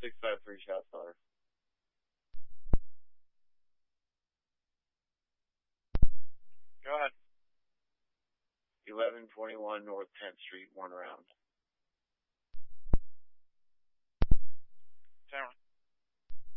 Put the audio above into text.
653 ShotSpotter. Go ahead. 1121 North 10th Street, one round.